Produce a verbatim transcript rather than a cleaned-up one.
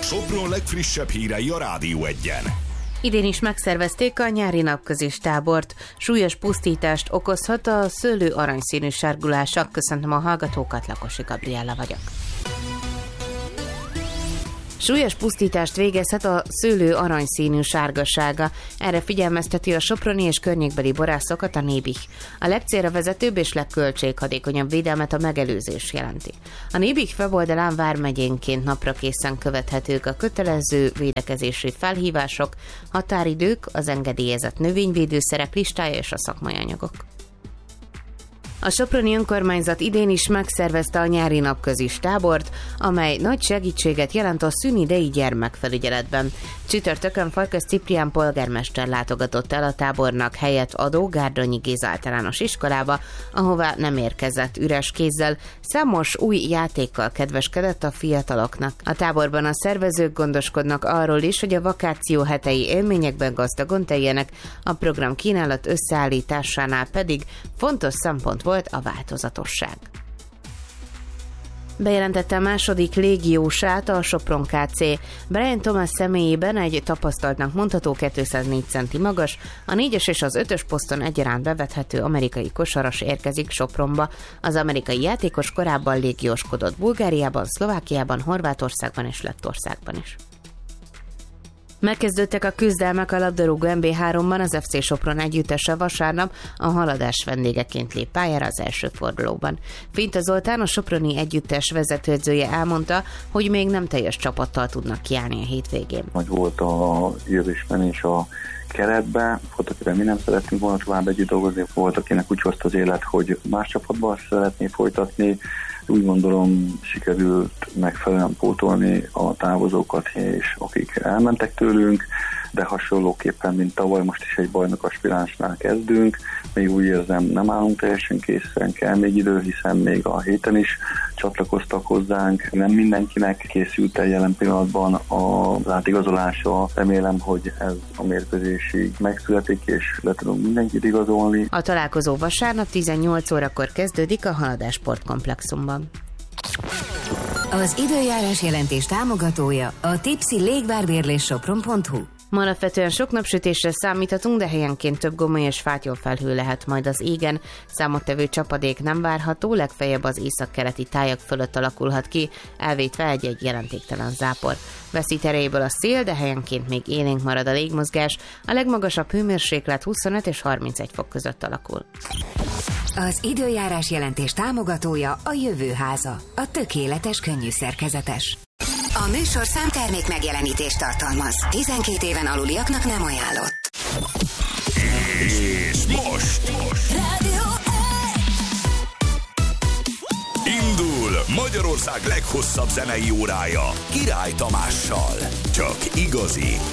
Sopron legfrissebb hírei a Rádió Egyen. Idén is megszervezték a nyári napközis tábort. Súlyos pusztítást okozhat a szőlő aranyszínű sárgulása. Köszöntöm a hallgatókat, Lakosi Gabriella vagyok. Súlyos pusztítást végezhet a szőlő aranyszínű sárgasága. Erre figyelmezteti a soproni és környékbeli borászokat a Nébih. A legcélra vezetőbb és legköltséghatékonyabb védelmet a megelőzés jelenti. A Nébih weboldalán vármegyénként napra készen követhetők a kötelező védekezési felhívások, határidők, az engedélyezett növényvédőszerek listája és a szakmai anyagok. A soproni önkormányzat idén is megszervezte a nyári napközis tábort, amely nagy segítséget jelent a szünidei gyermekfelügyeletben. Csütörtökön Farkas Ciprián polgármester látogatott el a tábornak helyet adó Gárdonyi Géza általános iskolába, ahová nem érkezett üres kézzel, számos új játékkal kedveskedett a fiataloknak. A táborban a szervezők gondoskodnak arról is, hogy a vakáció hetei élményekben gazdagon teljenek, a program kínálat összeállításánál pedig fontos szempont volt a változatosság. Bejelentette a második légiósát a Sopron ká cé. Brian Thomas személyében egy tapasztaltnak mondható kétszáznégy centi magas, a négyes és az ötös poszton egyaránt bevethető amerikai kosaras érkezik Sopronba. Az amerikai játékos korábban légióskodott Bulgáriában, Szlovákiában, Horvátországban és Lettországban is. Megkezdődtek a küzdelmek a labdarúgó em bé háromban, az ef cé Sopron együttese vasárnap a Haladás vendégeként lép pályára az első fordulóban. Finta Zoltán, a soproni együttes vezetőedzője elmondta, hogy még nem teljes csapattal tudnak kiállni a hétvégén. Hogy volt a jövésmenés a keretbe, volt, akire mi nem szerettünk volna tovább együtt dolgozni, volt, akinek úgy hozta az élet, hogy más csapatban szeretné folytatni. Úgy gondolom, sikerült megfelelően pótolni a távozókat, és akik elmentek tőlünk, de hasonlóképpen, mint tavaly, most is egy bajnok aspiránsnál kezdünk. Még úgy érzem, nem állunk teljesen készen, kell még idő, hiszen még a héten is csatlakoztak hozzánk. Nem mindenkinek készült el jelen pillanatban az átigazolása. Remélem, hogy ez a mérkőzésig megszületik, és le tudunk mindenkit igazolni. A találkozó vasárnap tizennyolc órakor kezdődik a Haladás sportkomplexumban. Az időjárás jelentés támogatója a Tipsy légvárbérlés sopron pont hu. Ma alapvetően sok napsütésre számíthatunk, de helyenként több gomoly és fátyol felhő lehet majd az égen. Számottevő csapadék nem várható, legfeljebb az északkeleti tájak fölött alakulhat ki, elvétve egy-egy jelentéktelen zápor. Veszít erejéből a szél, de helyenként még élénk marad a légmozgás, a legmagasabb hőmérséklet huszonöt és harmincegy fok között alakul. Az időjárás jelentés támogatója a Jövőháza, a tökéletes könnyű szerkezetes. A műsor számtermék megjelenítést tartalmaz. tizenkét éven aluliaknak nem ajánlott. És most, most. Indul Magyarország leghosszabb zenei órája Király Tamással. Csak igazi,